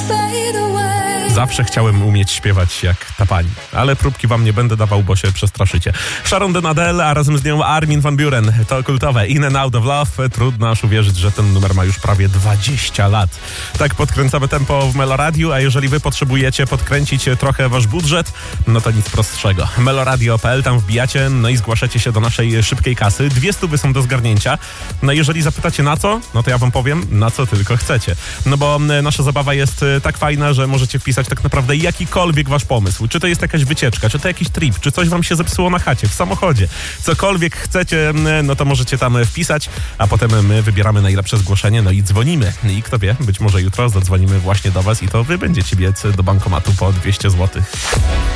Zawsze chciałem umieć śpiewać jak ta pani, ale próbki wam nie będę dawał, bo się przestraszycie. Sharon Den Adel, a razem z nią Armin van Buuren. To kultowe In and Out of Love. Trudno aż uwierzyć, że ten numer ma już prawie 20 lat. Tak podkręcamy tempo w Meloradiu, a jeżeli wy potrzebujecie podkręcić trochę wasz budżet, no to nic prostszego. Meloradio.pl, tam wbijacie, no i zgłaszacie się do naszej szybkiej kasy. 200 są do zgarnięcia. No jeżeli zapytacie na co, no to ja wam powiem, na co tylko chcecie. No bo nasza zabawa jest tak fajna, że możecie wpisać tak naprawdę jakikolwiek wasz pomysł. Czy to jest jakaś wycieczka, czy to jakiś trip, czy coś wam się zepsuło na chacie, w samochodzie. Cokolwiek chcecie, no to możecie tam wpisać, a potem my wybieramy najlepsze zgłoszenie, no i dzwonimy. I kto wie, być może jutro zadzwonimy właśnie do was i to wy będziecie biec do bankomatu po 200 zł.